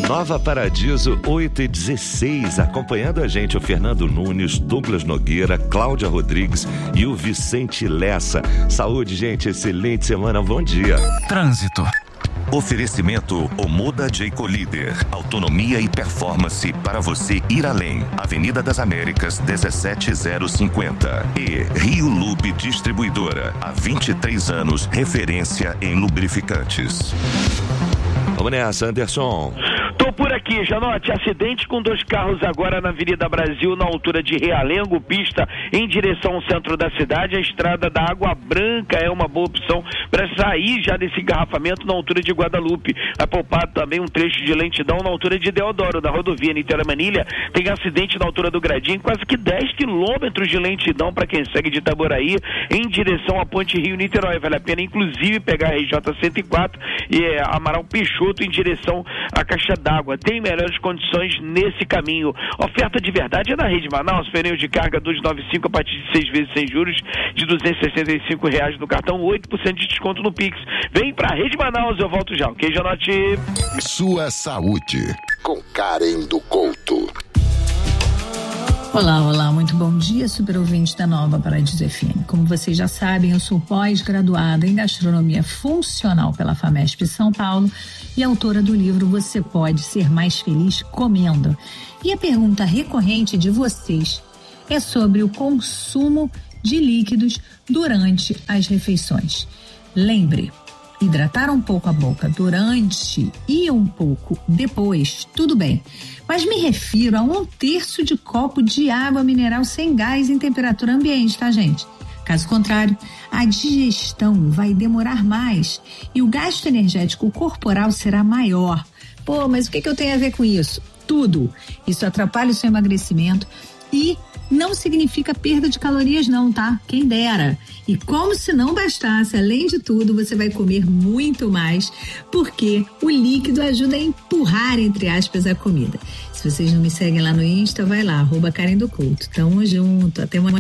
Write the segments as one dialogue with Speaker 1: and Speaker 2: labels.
Speaker 1: Nova Paradiso, 8h16, acompanhando a gente o Fernando Nunes, Douglas Nogueira, Cláudia Rodrigues e o Vicente Lessa. Saúde, gente, excelente semana, bom dia.
Speaker 2: Trânsito.
Speaker 3: Oferecimento Omoda Jayco Líder. Autonomia e performance para você ir além. Avenida das Américas, 17050. E Rio Lube Distribuidora. Há 23 anos, referência em lubrificantes.
Speaker 1: Vamos nessa, Anderson.
Speaker 4: Tô por aqui, Janote. Acidente com 2 carros agora na Avenida Brasil, na altura de Realengo, pista em direção ao centro da cidade. A estrada da Água Branca é uma boa opção para sair já desse engarrafamento na altura de Guadalupe. Vai poupar também um trecho de lentidão na altura de Deodoro, da rodovia Niterói-Manilha. Tem acidente na altura do Gradinho, quase que 10 quilômetros de lentidão para quem segue de Itaboraí em direção à Ponte Rio-Niterói. Vale a pena, inclusive, pegar a RJ-104 e Amaral Peixoto em direção à Caixa d'Água. Tem melhores condições nesse caminho. Oferta de verdade é na Rede Manaus. Pneu de carga 295 a partir de 6 vezes sem juros de R$265 no cartão, 8% de desconto no Pix. Vem pra Rede Manaus, eu volto já, ok, Janote?
Speaker 5: Sua saúde, com Karen do Couto.
Speaker 6: Olá, muito bom dia, super ouvinte da Nova Paradiso FM. Como vocês já sabem, eu sou pós-graduada em gastronomia funcional pela FAMESP São Paulo e autora do livro Você Pode Ser Mais Feliz Comendo. E a pergunta recorrente de vocês é sobre o consumo de líquidos durante as refeições. Lembre, hidratar um pouco a boca durante e um pouco depois, tudo bem. Mas me refiro a 1/3 de copo de água mineral sem gás em temperatura ambiente, tá, gente? Caso contrário, a digestão vai demorar mais e o gasto energético corporal será maior. Pô, mas o que eu tenho a ver com isso? Tudo. Isso atrapalha o seu emagrecimento e não significa perda de calorias não, tá? Quem dera. E como se não bastasse, além de tudo, você vai comer muito mais, porque o líquido ajuda a empurrar, entre aspas, a comida. Se vocês não me seguem lá no Insta, vai lá, @Karen do Couto. Tamo junto, até uma...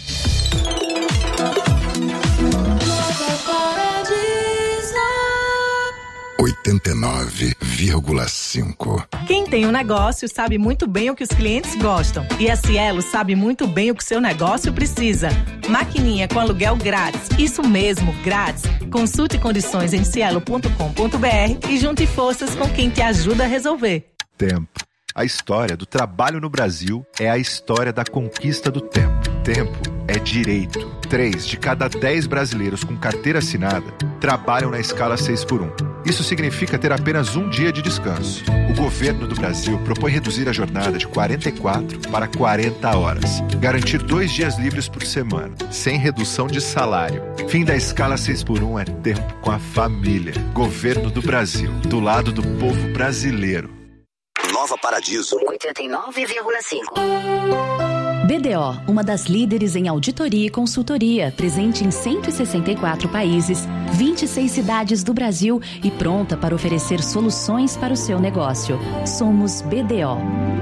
Speaker 5: 89,5.
Speaker 7: Quem tem um negócio sabe muito bem o que os clientes gostam. E a Cielo sabe muito bem o que o seu negócio precisa. Maquininha com aluguel grátis. Isso mesmo, grátis. Consulte condições em cielo.com.br e junte forças com quem te ajuda a resolver.
Speaker 8: Tempo. A história do trabalho no Brasil é a história da conquista do tempo. Tempo é direito. 3 de cada 10 brasileiros com carteira assinada trabalham na escala 6x1. Isso significa ter apenas um dia de descanso. O governo do Brasil propõe reduzir a jornada de 44 para 40 horas. Garantir 2 dias livres por semana, sem redução de salário. Fim da escala 6x1 é tempo com a família. Governo do Brasil, do lado do povo brasileiro.
Speaker 5: Nova Paradiso
Speaker 9: 89,5. BDO, uma das líderes em auditoria e consultoria, presente em 164 países, 26 cidades do Brasil e pronta para oferecer soluções para o seu negócio. Somos BDO.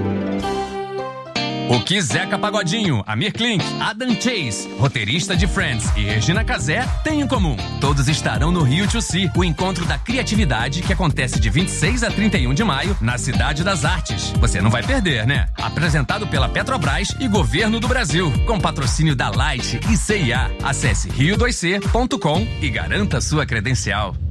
Speaker 2: O que Zeca Pagodinho, Amir Klink, Adam Chase, roteirista de Friends e Regina Casé têm em comum? Todos estarão no Rio to See, o encontro da criatividade que acontece de 26 a 31 de maio na Cidade das Artes. Você não vai perder, né? Apresentado pela Petrobras e Governo do Brasil, com patrocínio da Light e CIA. Acesse rio2c.com e garanta sua credencial.